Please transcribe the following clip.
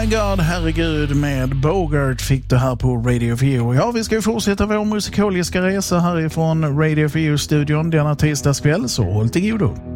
My God, herregud med Bogart fick du här på Radio 4. Ja, vi ska ju fortsätta vår musikaliska resa härifrån Radio 4-studion denna tisdagskväll, så håll till godo.